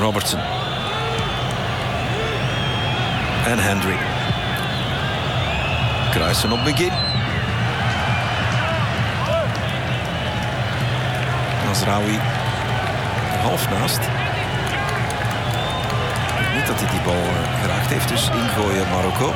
Robertson. En Hendry. Kruisen op begin. Mazraoui er half naast. Ik weet niet dat hij die bal geraakt heeft, dus ingooien Marokko.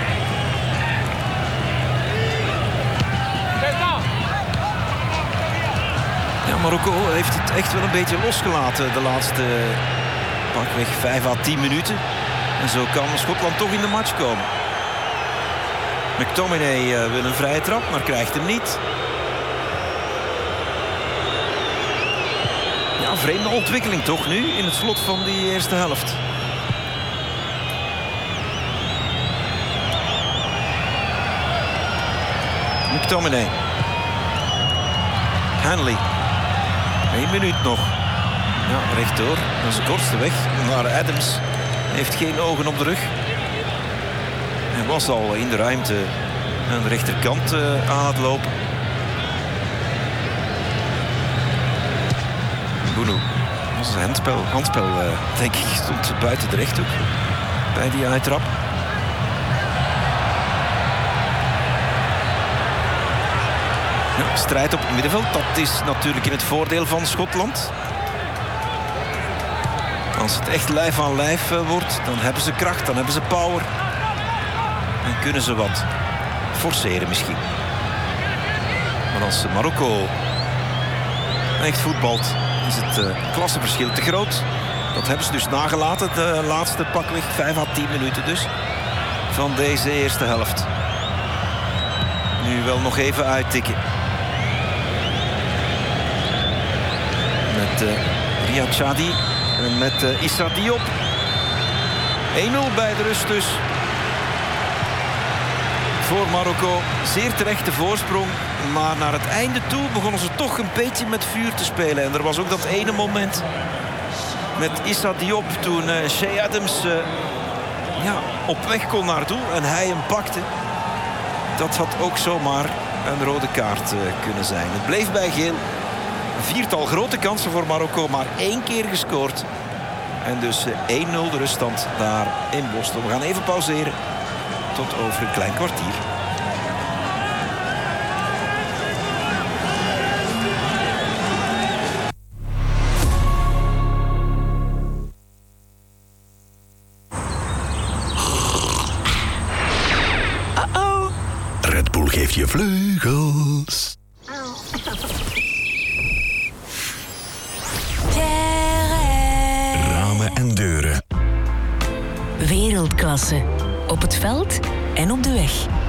Ja, Marokko heeft het echt wel een beetje losgelaten de laatste pakweg 5 à 10 minuten. En zo kan Schotland toch in de match komen. McTominay wil een vrije trap, maar krijgt hem niet. Ja, vreemde ontwikkeling toch nu in het slot van die eerste helft. McTominay. Hanley. 1 minuut nog. Ja, rechtdoor. Dat is de kortste weg. Maar Adams heeft geen ogen op de rug. Hij was al in de ruimte aan de rechterkant aan het lopen. Bounu. Dat was een handspel denk ik, stond buiten de rechthoek bij die uittrap. Ja, strijd op het middenveld, dat is natuurlijk in het voordeel van Schotland. Als het echt lijf aan lijf wordt, dan hebben ze kracht, dan hebben ze power. En kunnen ze wat forceren misschien. Maar als Marokko echt voetbalt, is het klassenverschil te groot. Dat hebben ze dus nagelaten, de laatste pakweg 5 à 10 minuten dus. Van deze eerste helft. Nu wel nog even uittikken. Met Riyad Chadi en met Issa Diop. 1-0 bij de rust dus. Voor Marokko. Zeer terechte voorsprong. Maar naar het einde toe begonnen ze toch een beetje met vuur te spelen. En er was ook dat ene moment met Issa Diop toen Shea Adams op weg kon naartoe en hij hem pakte. Dat had ook zomaar een rode kaart kunnen zijn. Het bleef bij geel. Een 4-tal grote kansen voor Marokko, maar 1 keer gescoord. En dus 1-0 de ruststand daar in Boston. We gaan even pauzeren. Tot over een klein kwartier. Red Bull geeft je vleugels. Ramen en deuren. Wereldklasse. Op het veld en op de weg.